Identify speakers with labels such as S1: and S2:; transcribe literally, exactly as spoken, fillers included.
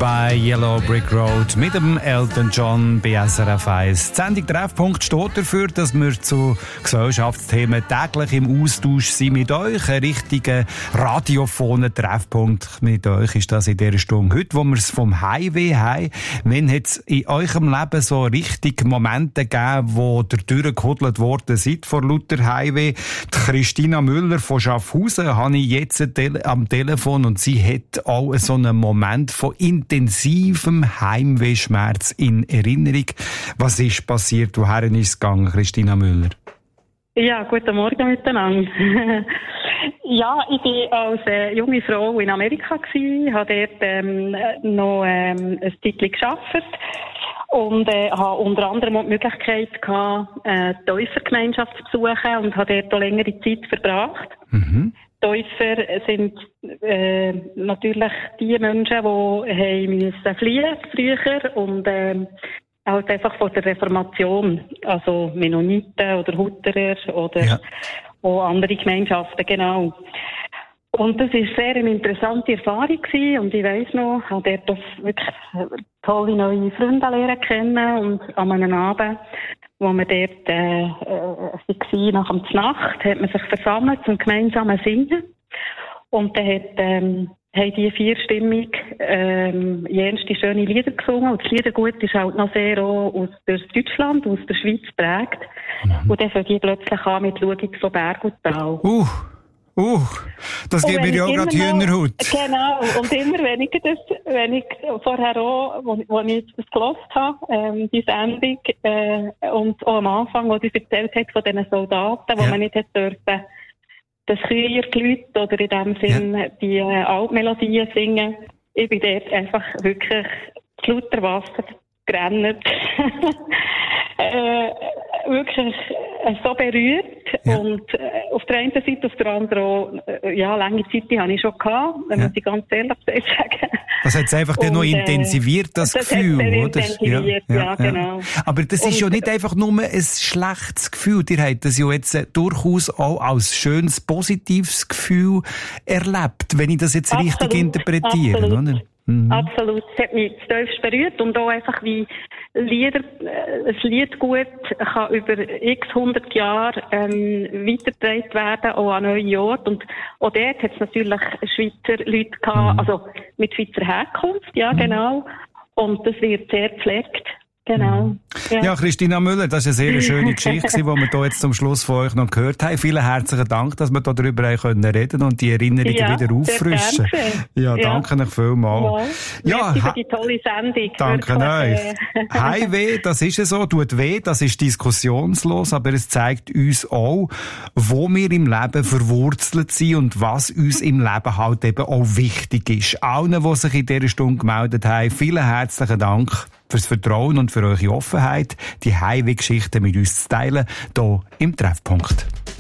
S1: bei Yellow Brick Road mit dem Elton John bei S R F eins. Die Sendung Treffpunkt steht dafür, dass wir zu Gesellschaftsthemen täglich im Austausch sind mit euch. Ein richtiger radiophoner Treffpunkt mit euch ist das in dieser Stunde heute, wo wir es vom Heimweh haben. Wenn hat es in eurem Leben so richtig Momente gegeben, wo ihr durchgehudelt worden seid vor lauter Heimweh? Die Christina Müller von Schaffhausen habe ich jetzt am Telefon und sie hat auch so einen Moment von intensivem Heimwehschmerz in Erinnerung. Was ist passiert? Woher ist es gegangen, Christina Müller?
S2: Ja, guten Morgen miteinander. Ja, ich war als äh, junge Frau in Amerika gewesen, habe dort ähm, noch ähm, ein Zeitchen gearbeitet und äh, habe unter anderem auch die Möglichkeit gehabt, äh, die Täufergemeinschaft zu besuchen und habe dort auch längere Zeit verbracht. Mhm. Täufer sind äh, natürlich die Menschen, die haben müssen fliehen früher und äh, halt einfach von der Reformation, also Mennoniten oder Hutterer oder ja. auch andere Gemeinschaften, genau. Und das war sehr eine interessante Erfahrung gewesen. Und ich weiss noch, ich habe dort wirklich tolle neue Freunde lernen kennen und an einem Abend, wo wir dort äh, äh, nach der Nacht, hat man sich versammelt zum gemeinsamen Singen. Und dann hat, ähm, haben die vierstimmig ähm, jenste schöne Lieder gesungen. Und das Liedergut ist halt noch sehr auch aus Deutschland, aus der Schweiz geprägt. Mhm. Und dann fangen die plötzlich an mit «Schau von Berg und Tal».
S1: Uh. Uh, das gibt mir ja auch gerade Hühnerhaut.
S2: Genau, und immer wenn ich das, wenn ich vorher auch, wo, wo ich jetzt das gehört habe, ähm, die Sendung, äh, und auch am Anfang, wo du erzählt hast von diesen Soldaten, wo ja. man nicht hätte dürfen, das Chöiergelüt oder in dem Sinn ja. die äh, Altmelodien singen. Ich bin dort einfach wirklich zu lauter Wasser gerannt. äh, wirklich äh, so berührt ja. und äh, auf der einen Seite, auf der anderen auch, äh, ja, lange Zeit die habe ich schon gehabt, wenn ja. muss ich ganz ehrlich sagen.
S1: Das hat es einfach und, dann noch intensiviert, das, das Gefühl, oder?
S2: Intensiviert, ja, ja, ja, genau.
S1: Aber das ist und, ja nicht einfach nur ein schlechtes Gefühl, ihr habt das ja jetzt äh, durchaus auch als schönes, positives Gefühl erlebt, wenn ich das jetzt absolut, richtig interpretiere,
S2: absolut.
S1: Oder?
S2: Mhm. Absolut. Es hat mich tiefst berührt und auch einfach wie Lieder, ein Liedgut kann über x hundert Jahre ähm, weitergetragen werden, auch an neue Orte. Und auch dort hat es natürlich Schweizer Leute gehabt, mhm. also mit Schweizer Herkunft, ja, mhm. genau. Und das wird sehr gepflegt. Genau.
S1: Ja. ja, Christina Müller, das war eine sehr schöne Geschichte, die wir hier jetzt zum Schluss von euch noch gehört haben. Vielen herzlichen Dank, dass wir darüber reden können und die Erinnerungen ja, wieder auffrischen. Ja, danke ja. euch vielmals.
S2: Ja, ja für die tolle Sendung.
S1: Danke euch. Heimweh, das ist so, tut weh, das ist diskussionslos, aber es zeigt uns auch, wo wir im Leben verwurzelt sind und was uns im Leben halt eben auch wichtig ist. Allen, die sich in dieser Stunde gemeldet haben, vielen herzlichen Dank fürs Vertrauen und für eure Offenheit, die Heimweh-Geschichten mit uns zu teilen, hier im Treffpunkt.